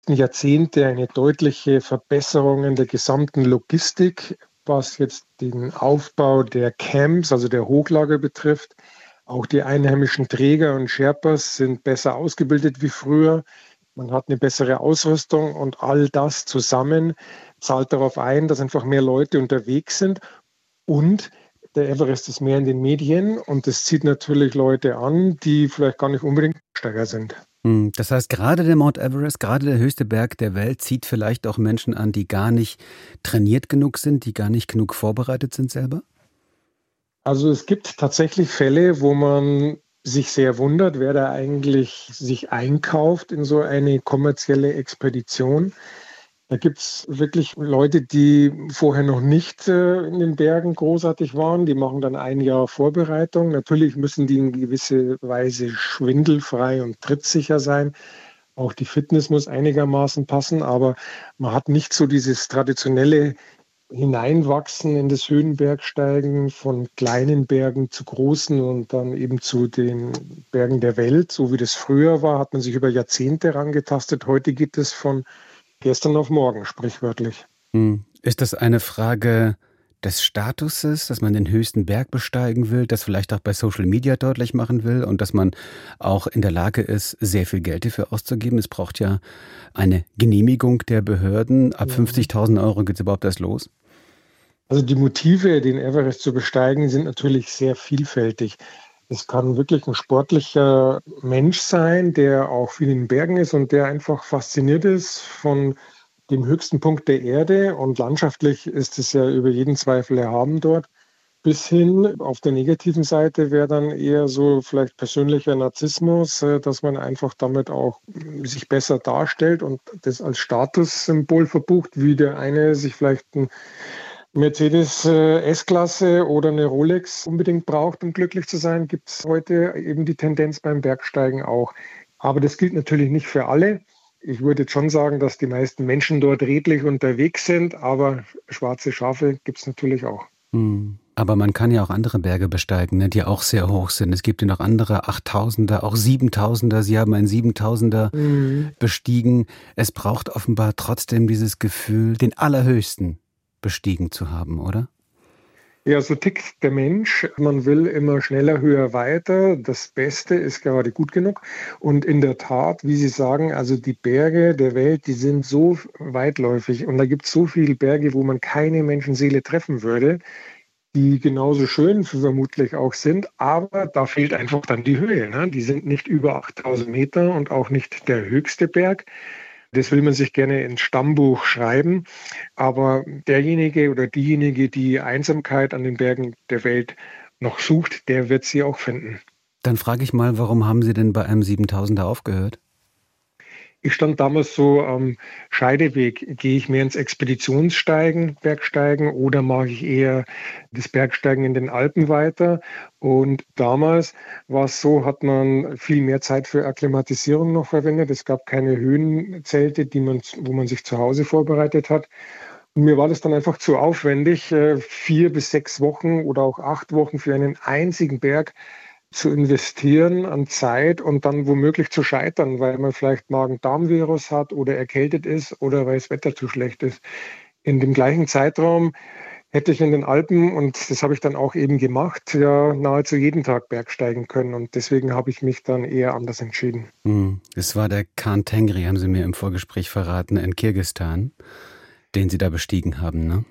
Jahrzehnte eine deutliche Verbesserung in der gesamten Logistik, was jetzt den Aufbau der Camps, also der Hochlager betrifft. Auch die einheimischen Träger und Sherpas sind besser ausgebildet wie früher. Man hat eine bessere Ausrüstung und all das zusammen zahlt darauf ein, dass einfach mehr Leute unterwegs sind. Und der Everest ist mehr in den Medien und das zieht natürlich Leute an, die vielleicht gar nicht unbedingt Steiger sind. Das heißt, gerade der Mount Everest, gerade der höchste Berg der Welt, zieht vielleicht auch Menschen an, die gar nicht trainiert genug sind, die gar nicht genug vorbereitet sind selber? Also es gibt tatsächlich Fälle, wo man sich sehr wundert, wer da eigentlich sich einkauft in so eine kommerzielle Expedition. Da gibt es wirklich Leute, die vorher noch nicht in den Bergen großartig waren. Die machen dann ein Jahr Vorbereitung. Natürlich müssen die in gewisser Weise schwindelfrei und trittsicher sein. Auch die Fitness muss einigermaßen passen, aber man hat nicht so dieses traditionelle Hineinwachsen in das Höhenbergsteigen von kleinen Bergen zu großen und dann eben zu den Bergen der Welt. So wie das früher war, hat man sich über Jahrzehnte rangetastet. Heute geht es von gestern auf morgen, sprichwörtlich. Ist das eine Frage des Statuses, dass man den höchsten Berg besteigen will, das vielleicht auch bei Social Media deutlich machen will und dass man auch in der Lage ist, sehr viel Geld dafür auszugeben? Es braucht ja eine Genehmigung der Behörden. Ab 50.000 Euro geht es überhaupt erst los? Also die Motive, den Everest zu besteigen, sind natürlich sehr vielfältig. Es kann wirklich ein sportlicher Mensch sein, der auch viel in den Bergen ist und der einfach fasziniert ist von dem höchsten Punkt der Erde. Und landschaftlich ist es ja über jeden Zweifel erhaben dort. Bis hin auf der negativen Seite wäre dann eher so vielleicht persönlicher Narzissmus, dass man einfach damit auch sich besser darstellt und das als Statussymbol verbucht, wie der eine sich vielleicht ein Mercedes S-Klasse oder eine Rolex unbedingt braucht, um glücklich zu sein, gibt es heute eben die Tendenz beim Bergsteigen auch. Aber das gilt natürlich nicht für alle. Ich würde jetzt schon sagen, dass die meisten Menschen dort redlich unterwegs sind, aber schwarze Schafe gibt es natürlich auch. Aber man kann ja auch andere Berge besteigen, ne, die auch sehr hoch sind. Es gibt ja noch andere 8000er, auch 7000er. Sie haben einen 7000er bestiegen. Es braucht offenbar trotzdem dieses Gefühl, den allerhöchsten bestiegen zu haben, oder? Ja, so tickt der Mensch. Man will immer schneller, höher, weiter. Das Beste ist gerade gut genug. Und in der Tat, wie Sie sagen, also die Berge der Welt, die sind so weitläufig. Und da gibt es so viele Berge, wo man keine Menschenseele treffen würde, die genauso schön vermutlich auch sind. Aber da fehlt einfach dann die Höhe. Ne? Die sind nicht über 8000 Meter und auch nicht der höchste Berg. Das will man sich gerne ins Stammbuch schreiben. Aber derjenige oder diejenige, die Einsamkeit an den Bergen der Welt noch sucht, der wird sie auch finden. Dann frage ich mal, warum haben Sie denn bei einem 7000er aufgehört? Ich stand damals so am Scheideweg. Gehe ich mehr ins Expeditionssteigen, Bergsteigen oder mache ich eher das Bergsteigen in den Alpen weiter? Und damals war es so, hat man viel mehr Zeit für Akklimatisierung noch verwendet. Es gab keine Höhenzelte, wo man sich zu Hause vorbereitet hat. Und mir war das dann einfach zu aufwendig, 4 bis 6 Wochen oder auch 8 Wochen für einen einzigen Berg zu investieren an Zeit und dann womöglich zu scheitern, weil man vielleicht Magen-Darm-Virus hat oder erkältet ist oder weil das Wetter zu schlecht ist. In dem gleichen Zeitraum hätte ich in den Alpen, und das habe ich dann auch eben gemacht, ja nahezu jeden Tag bergsteigen können. Und deswegen habe ich mich dann eher anders entschieden. Es war der Khan Tengri, haben Sie mir im Vorgespräch verraten, in Kirgisistan, den Sie da bestiegen haben, ne?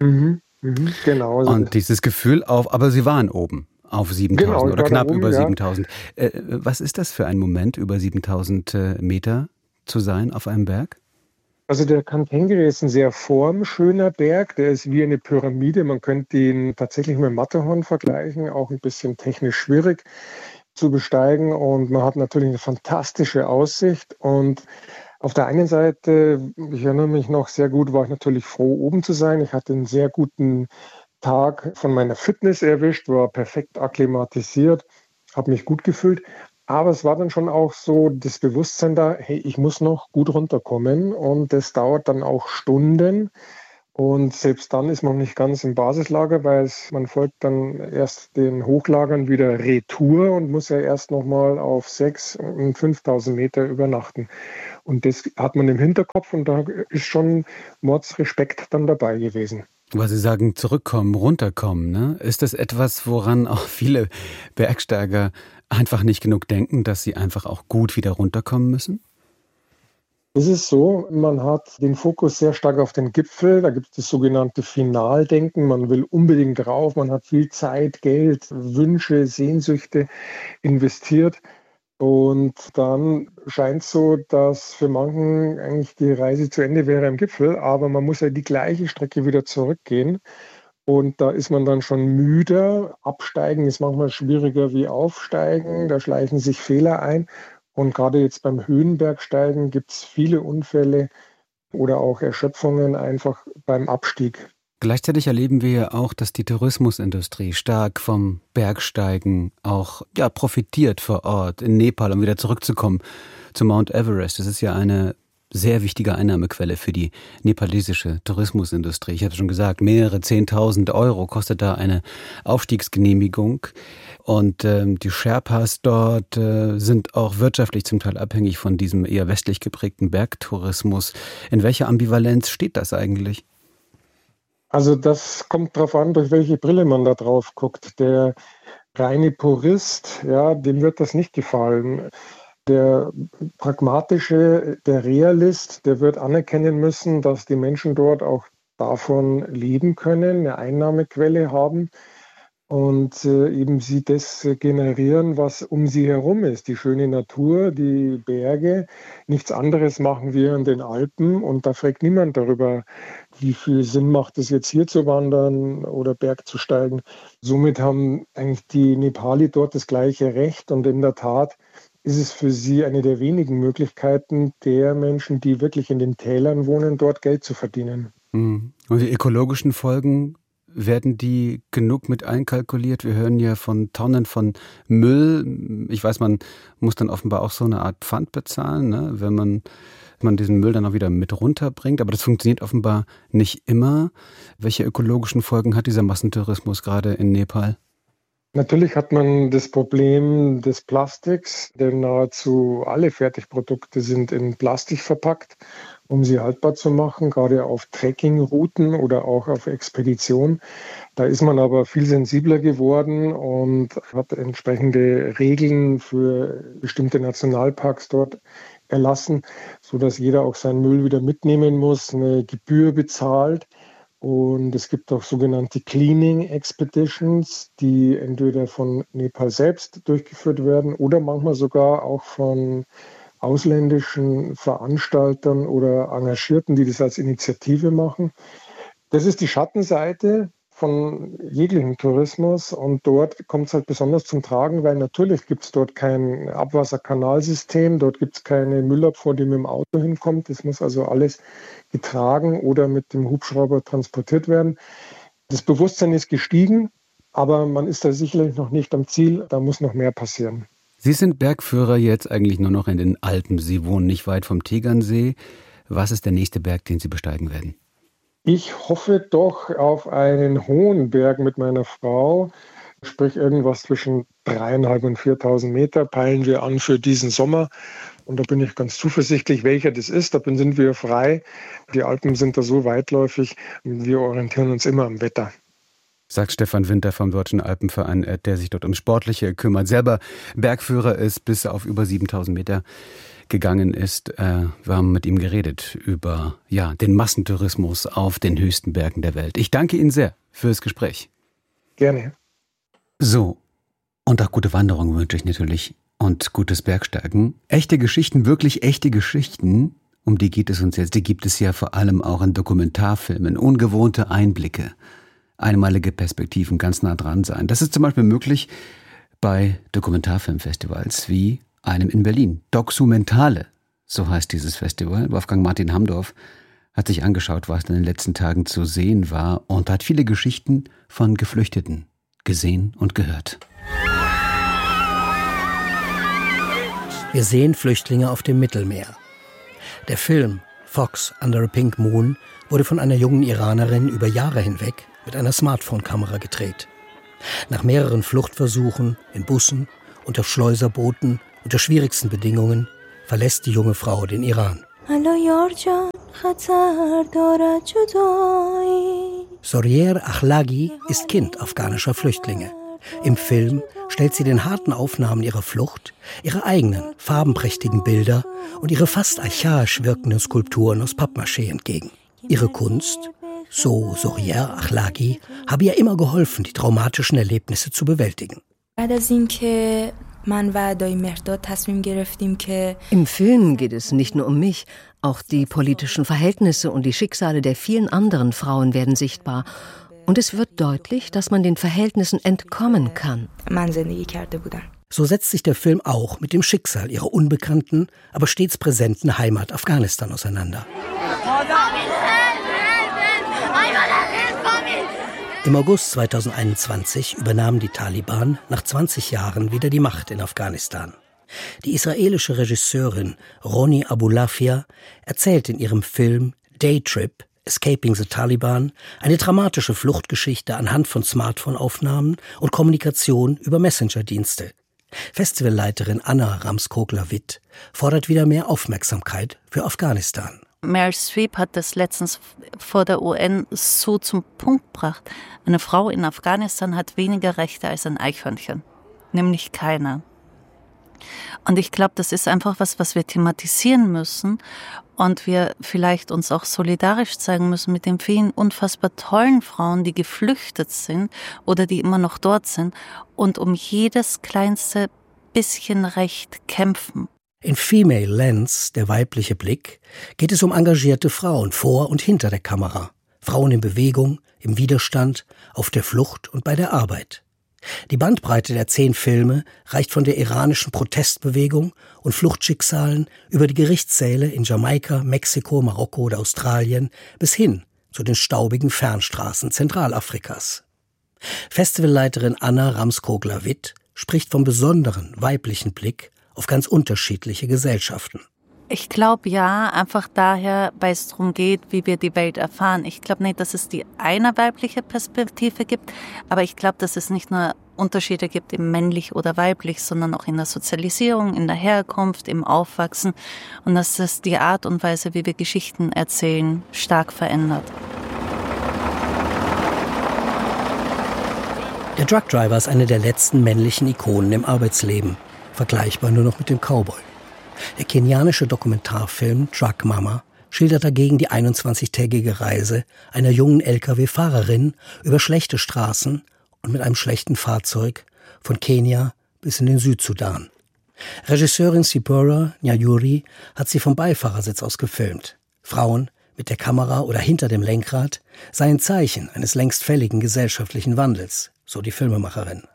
Genau. Und dieses Gefühl aber Sie waren oben. Auf 7000 Genau, ich oder war da knapp oben, über ja. 7000. Was ist das für ein Moment, über 7000 Meter zu sein auf einem Berg? Also der Kantengri ist ein sehr formschöner Berg. Der ist wie eine Pyramide. Man könnte ihn tatsächlich mit dem Matterhorn vergleichen. Auch ein bisschen technisch schwierig zu besteigen. Und man hat natürlich eine fantastische Aussicht. Und auf der einen Seite, ich erinnere mich noch sehr gut, war ich natürlich froh, oben zu sein. Ich hatte einen sehr guten Tag von meiner Fitness erwischt, war perfekt akklimatisiert, habe mich gut gefühlt. Aber es war dann schon auch so das Bewusstsein da, hey, ich muss noch gut runterkommen und das dauert dann auch Stunden. Und selbst dann ist man nicht ganz im Basislager, weil man folgt dann erst den Hochlagern wieder retour und muss ja erst nochmal auf 6.000 und 5.000 Meter übernachten. Und das hat man im Hinterkopf und da ist schon Mordsrespekt dann dabei gewesen. Weil Sie sagen, zurückkommen, runterkommen, ne? Ist das etwas, woran auch viele Bergsteiger einfach nicht genug denken, dass sie einfach auch gut wieder runterkommen müssen? Es ist so, man hat den Fokus sehr stark auf den Gipfel. Da gibt es das sogenannte Finaldenken. Man will unbedingt rauf. Man hat viel Zeit, Geld, Wünsche, Sehnsüchte investiert. Und dann scheint es so, dass für manchen eigentlich die Reise zu Ende wäre am Gipfel. Aber man muss ja die gleiche Strecke wieder zurückgehen. Und da ist man dann schon müder. Absteigen ist manchmal schwieriger wie aufsteigen. Da schleichen sich Fehler ein. Und gerade jetzt beim Höhenbergsteigen gibt es viele Unfälle oder auch Erschöpfungen einfach beim Abstieg. Gleichzeitig erleben wir ja auch, dass die Tourismusindustrie stark vom Bergsteigen auch profitiert vor Ort in Nepal, um wieder zurückzukommen zu Mount Everest. Das ist ja eine sehr wichtige Einnahmequelle für die nepalesische Tourismusindustrie. Ich habe schon gesagt, mehrere 10.000 Euro kostet da eine Aufstiegsgenehmigung. Und die Sherpas dort sind auch wirtschaftlich zum Teil abhängig von diesem eher westlich geprägten Bergtourismus. In welcher Ambivalenz steht das eigentlich? Also das kommt darauf an, durch welche Brille man da drauf guckt. Der reine Purist, ja, dem wird das nicht gefallen. Der pragmatische, der Realist, der wird anerkennen müssen, dass die Menschen dort auch davon leben können, eine Einnahmequelle haben und eben sie das generieren, was um sie herum ist. Die schöne Natur, die Berge. Nichts anderes machen wir in den Alpen und da fragt niemand darüber, wie viel Sinn macht es jetzt hier zu wandern oder Berg zu steigen. Somit haben eigentlich die Nepali dort das gleiche Recht und in der Tat ist es für sie eine der wenigen Möglichkeiten der Menschen, die wirklich in den Tälern wohnen, dort Geld zu verdienen. Und die ökologischen Folgen, werden die genug mit einkalkuliert? Wir hören ja von Tonnen von Müll. Ich weiß, man muss dann offenbar auch so eine Art Pfand bezahlen, ne? Wenn man diesen Müll dann auch wieder mit runterbringt. Aber das funktioniert offenbar nicht immer. Welche ökologischen Folgen hat dieser Massentourismus gerade in Nepal? Natürlich hat man das Problem des Plastiks, denn nahezu alle Fertigprodukte sind in Plastik verpackt, um sie haltbar zu machen, gerade auf Trekkingrouten oder auch auf Expedition. Da ist man aber viel sensibler geworden und hat entsprechende Regeln für bestimmte Nationalparks dort erlassen, sodass jeder auch seinen Müll wieder mitnehmen muss, eine Gebühr bezahlt. Und es gibt auch sogenannte Cleaning Expeditions, die entweder von Nepal selbst durchgeführt werden oder manchmal sogar auch von ausländischen Veranstaltern oder Engagierten, die das als Initiative machen. Das ist die Schattenseite von jeglichem Tourismus und dort kommt es halt besonders zum Tragen, weil natürlich gibt es dort kein Abwasserkanalsystem, dort gibt es keine Müllabfuhr, die mit dem Auto hinkommt. Das muss also alles getragen oder mit dem Hubschrauber transportiert werden. Das Bewusstsein ist gestiegen, aber man ist da sicherlich noch nicht am Ziel, da muss noch mehr passieren. Sie sind Bergführer jetzt eigentlich nur noch in den Alpen. Sie wohnen nicht weit vom Tegernsee. Was ist der nächste Berg, den Sie besteigen werden? Ich hoffe doch auf einen hohen Berg mit meiner Frau, sprich irgendwas zwischen 3.500 und 4.000 Meter peilen wir an für diesen Sommer. Und da bin ich ganz zuversichtlich, welcher das ist. Da sind wir frei. Die Alpen sind da so weitläufig. Wir orientieren uns immer am Wetter. Sagt Stefan Winter vom Deutschen Alpenverein, der sich dort ums Sportliche kümmert. Selber Bergführer ist, bis auf über 7.000 Meter gegangen ist. Wir haben mit ihm geredet über den Massentourismus auf den höchsten Bergen der Welt. Ich danke Ihnen sehr fürs Gespräch. Gerne. So, und auch gute Wanderung wünsche ich natürlich und gutes Bergsteigen. Echte Geschichten, wirklich echte Geschichten, um die geht es uns jetzt. Die gibt es ja vor allem auch in Dokumentarfilmen. Ungewohnte Einblicke, einmalige Perspektiven, ganz nah dran sein. Das ist zum Beispiel möglich bei Dokumentarfilmfestivals wie einem in Berlin. Documentale, so heißt dieses Festival. Wolfgang Martin Hamdorf hat sich angeschaut, was in den letzten Tagen zu sehen war und hat viele Geschichten von Geflüchteten gesehen und gehört. Wir sehen Flüchtlinge auf dem Mittelmeer. Der Film Fox Under a Pink Moon wurde von einer jungen Iranerin über Jahre hinweg mit einer Smartphone-Kamera gedreht. Nach mehreren Fluchtversuchen in Bussen, unter Schleuserbooten, unter schwierigsten Bedingungen verlässt die junge Frau den Iran. Sorier Akhlagi ist Kind afghanischer Flüchtlinge. Im Film stellt sie den harten Aufnahmen ihrer Flucht ihre eigenen, farbenprächtigen Bilder und ihre fast archaisch wirkenden Skulpturen aus Pappmaché entgegen. Ihre Kunst, so Sorier Akhlagi, habe ihr immer geholfen, die traumatischen Erlebnisse zu bewältigen. Im Film geht es nicht nur um mich, auch die politischen Verhältnisse und die Schicksale der vielen anderen Frauen werden sichtbar. Und es wird deutlich, dass man den Verhältnissen entkommen kann. So setzt sich der Film auch mit dem Schicksal ihrer unbekannten, aber stets präsenten Heimat Afghanistan auseinander. Im August 2021 übernahmen die Taliban nach 20 Jahren wieder die Macht in Afghanistan. Die israelische Regisseurin Roni Abulafia erzählt in ihrem Film Daytrip Escaping the Taliban eine dramatische Fluchtgeschichte anhand von Smartphone-Aufnahmen und Kommunikation über Messenger-Dienste. Festivalleiterin Anna Ramskogler-Witt fordert wieder mehr Aufmerksamkeit für Afghanistan. Meryl Streep hat das letztens vor der UN so zum Punkt gebracht. Eine Frau in Afghanistan hat weniger Rechte als ein Eichhörnchen, nämlich keine. Und ich glaube, das ist einfach was wir thematisieren müssen und wir vielleicht uns auch solidarisch zeigen müssen mit den vielen unfassbar tollen Frauen, die geflüchtet sind oder die immer noch dort sind und um jedes kleinste bisschen Recht kämpfen. In Female Lens, der weibliche Blick, geht es um engagierte Frauen vor und hinter der Kamera. Frauen in Bewegung, im Widerstand, auf der Flucht und bei der Arbeit. Die Bandbreite der 10 Filme reicht von der iranischen Protestbewegung und Fluchtschicksalen über die Gerichtssäle in Jamaika, Mexiko, Marokko oder Australien bis hin zu den staubigen Fernstraßen Zentralafrikas. Festivalleiterin Anna Ramskogler-Witt spricht vom besonderen weiblichen Blick auf ganz unterschiedliche Gesellschaften. Ich glaube ja, einfach daher, weil es darum geht, wie wir die Welt erfahren. Ich glaube nicht, dass es die eine weibliche Perspektive gibt, aber ich glaube, dass es nicht nur Unterschiede gibt im männlich oder weiblich, sondern auch in der Sozialisierung, in der Herkunft, im Aufwachsen und dass das die Art und Weise, wie wir Geschichten erzählen, stark verändert. Der Truckdriver ist eine der letzten männlichen Ikonen im Arbeitsleben, vergleichbar nur noch mit dem Cowboy. Der kenianische Dokumentarfilm Truck Mama schildert dagegen die 21-tägige Reise einer jungen Lkw-Fahrerin über schlechte Straßen und mit einem schlechten Fahrzeug von Kenia bis in den Südsudan. Regisseurin Sipora Nyayuri hat sie vom Beifahrersitz aus gefilmt. Frauen mit der Kamera oder hinter dem Lenkrad seien Zeichen eines längst fälligen gesellschaftlichen Wandels, so die Filmemacherin.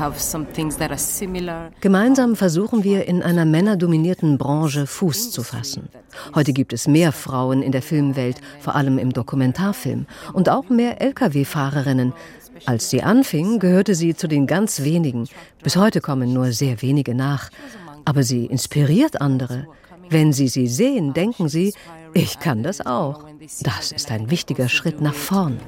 Gemeinsam versuchen wir, in einer männerdominierten Branche Fuß zu fassen. Heute gibt es mehr Frauen in der Filmwelt, vor allem im Dokumentarfilm, und auch mehr Lkw-Fahrerinnen. Als sie anfing, gehörte sie zu den ganz wenigen. Bis heute kommen nur sehr wenige nach. Aber sie inspiriert andere. Wenn sie sie sehen, denken sie, ich kann das auch. Das ist ein wichtiger Schritt nach vorn.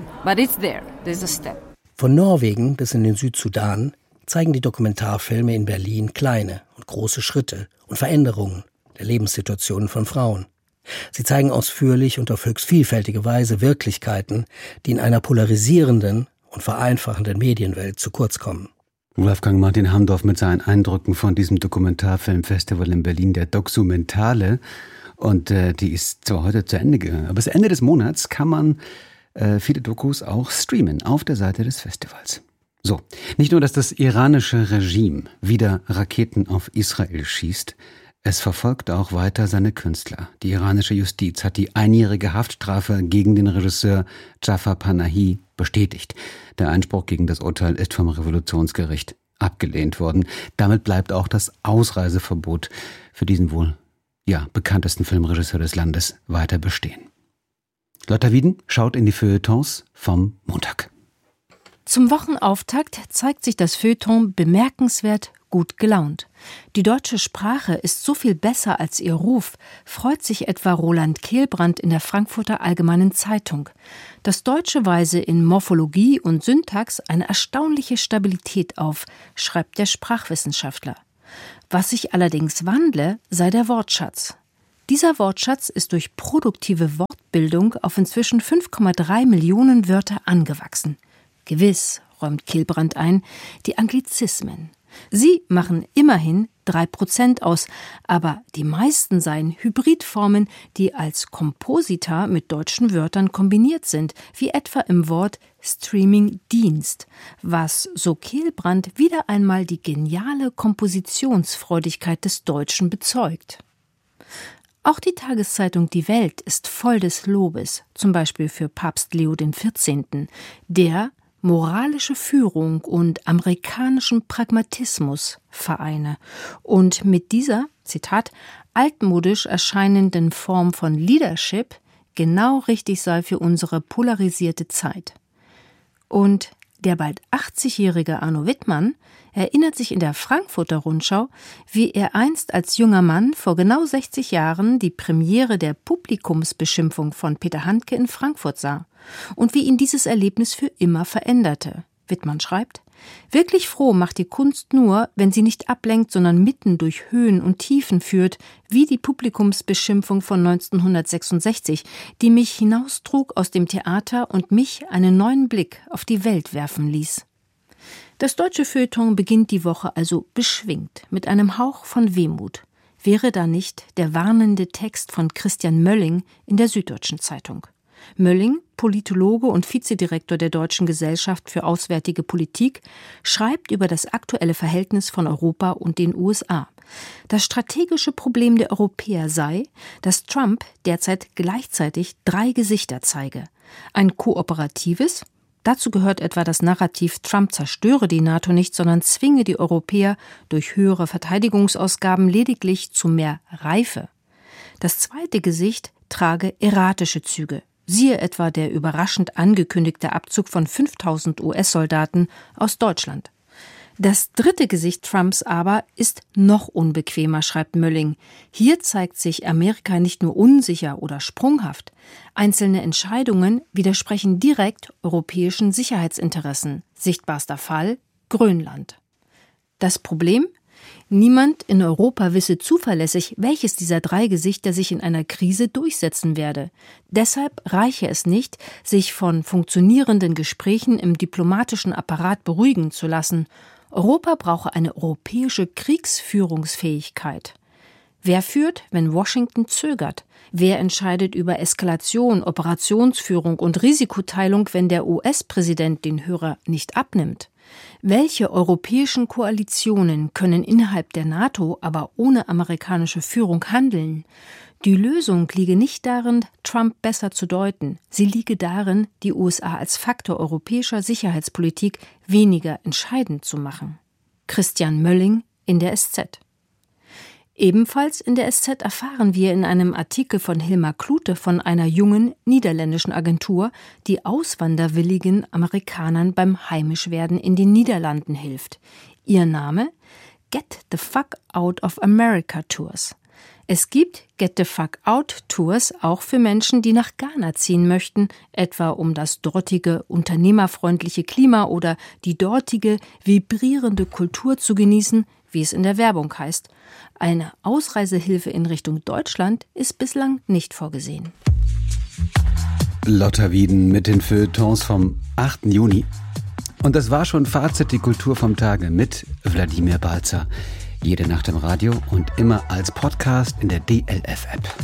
Von Norwegen bis in den Südsudan zeigen die Dokumentarfilme in Berlin kleine und große Schritte und Veränderungen der Lebenssituationen von Frauen. Sie zeigen ausführlich und auf höchst vielfältige Weise Wirklichkeiten, die in einer polarisierenden und vereinfachenden Medienwelt zu kurz kommen. Wolfgang Martin Hamdorf mit seinen Eindrücken von diesem Dokumentarfilmfestival in Berlin, der Doxumentale. Und die ist zwar heute zu Ende gegangen, aber bis Ende des Monats kann man viele Dokus auch streamen auf der Seite des Festivals. So, nicht nur, dass das iranische Regime wieder Raketen auf Israel schießt, es verfolgt auch weiter seine Künstler. Die iranische Justiz hat die einjährige Haftstrafe gegen den Regisseur Jafar Panahi bestätigt. Der Einspruch gegen das Urteil ist vom Revolutionsgericht abgelehnt worden. Damit bleibt auch das Ausreiseverbot für diesen wohl bekanntesten Filmregisseur des Landes weiter bestehen. Lotta Wieden schaut in die Feuilletons vom Montag. Zum Wochenauftakt zeigt sich das Feuilleton bemerkenswert gut gelaunt. Die deutsche Sprache ist so viel besser als ihr Ruf, freut sich etwa Roland Kehlbrand in der Frankfurter Allgemeinen Zeitung. Das Deutsche weise in Morphologie und Syntax eine erstaunliche Stabilität auf, schreibt der Sprachwissenschaftler. Was sich allerdings wandle, sei der Wortschatz. Dieser Wortschatz ist durch produktive Wortbildung auf inzwischen 5,3 Millionen Wörter angewachsen. Gewiss, räumt Kehlbrand ein, die Anglizismen. Sie machen immerhin 3% aus, aber die meisten seien Hybridformen, die als Komposita mit deutschen Wörtern kombiniert sind, wie etwa im Wort Streaming-Dienst, was, so Kehlbrand, wieder einmal die geniale Kompositionsfreudigkeit des Deutschen bezeugt. Auch die Tageszeitung Die Welt ist voll des Lobes, zum Beispiel für Papst Leo XIV., der moralische Führung und amerikanischen Pragmatismus vereine und mit dieser, Zitat, altmodisch erscheinenden Form von Leadership genau richtig sei für unsere polarisierte Zeit. Und der bald 80-jährige Arno Wittmann erinnert sich in der Frankfurter Rundschau, wie er einst als junger Mann vor genau 60 Jahren die Premiere der Publikumsbeschimpfung von Peter Handke in Frankfurt sah und wie ihn dieses Erlebnis für immer veränderte. Wittmann schreibt: Wirklich froh macht die Kunst nur, wenn sie nicht ablenkt, sondern mitten durch Höhen und Tiefen führt, wie die Publikumsbeschimpfung von 1966, die mich hinaustrug aus dem Theater und mich einen neuen Blick auf die Welt werfen ließ. Das deutsche Feuilleton beginnt die Woche also beschwingt, mit einem Hauch von Wehmut. Wäre da nicht der warnende Text von Christian Mölling in der Süddeutschen Zeitung. Mölling, Politologe und Vizedirektor der Deutschen Gesellschaft für Auswärtige Politik, schreibt über das aktuelle Verhältnis von Europa und den USA. Das strategische Problem der Europäer sei, dass Trump derzeit gleichzeitig 3 Gesichter zeige. Ein kooperatives, dazu gehört etwa das Narrativ, Trump zerstöre die NATO nicht, sondern zwinge die Europäer durch höhere Verteidigungsausgaben lediglich zu mehr Reife. Das zweite Gesicht trage erratische Züge. Siehe etwa der überraschend angekündigte Abzug von 5.000 US-Soldaten aus Deutschland. Das dritte Gesicht Trumps aber ist noch unbequemer, schreibt Mölling. Hier zeigt sich Amerika nicht nur unsicher oder sprunghaft. Einzelne Entscheidungen widersprechen direkt europäischen Sicherheitsinteressen. Sichtbarster Fall: Grönland. Das Problem? Niemand in Europa wisse zuverlässig, welches dieser 3 Gesichter sich in einer Krise durchsetzen werde. Deshalb reiche es nicht, sich von funktionierenden Gesprächen im diplomatischen Apparat beruhigen zu lassen. Europa brauche eine europäische Kriegsführungsfähigkeit. Wer führt, wenn Washington zögert? Wer entscheidet über Eskalation, Operationsführung und Risikoteilung, wenn der US-Präsident den Hörer nicht abnimmt? Welche europäischen Koalitionen können innerhalb der NATO, aber ohne amerikanische Führung handeln? Die Lösung liege nicht darin, Trump besser zu deuten. Sie liege darin, die USA als Faktor europäischer Sicherheitspolitik weniger entscheidend zu machen. Christian Mölling in der SZ. Ebenfalls in der SZ erfahren wir in einem Artikel von Hilmar Klute von einer jungen niederländischen Agentur, die auswanderwilligen Amerikanern beim Heimischwerden in den Niederlanden hilft. Ihr Name? Get the Fuck Out of America Tours. Es gibt Get the Fuck Out Tours auch für Menschen, die nach Ghana ziehen möchten, etwa um das dortige unternehmerfreundliche Klima oder die dortige vibrierende Kultur zu genießen, wie es in der Werbung heißt. Eine Ausreisehilfe in Richtung Deutschland ist bislang nicht vorgesehen. Lotta Wieden mit den Feuilletons vom 8. Juni. Und das war schon Fazit, die Kultur vom Tage mit Wladimir Balzer. Jede Nacht im Radio und immer als Podcast in der DLF-App.